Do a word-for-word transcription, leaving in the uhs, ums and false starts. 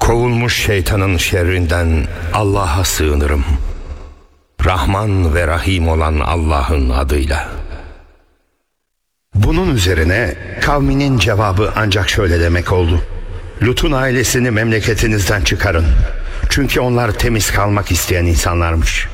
Kovulmuş şeytanın şerrinden Allah'a sığınırım. Rahman ve Rahim olan Allah'ın adıyla. Bunun üzerine kavminin cevabı ancak şöyle demek oldu: Lut'un ailesini memleketinizden çıkarın. Çünkü onlar temiz kalmak isteyen insanlarmış.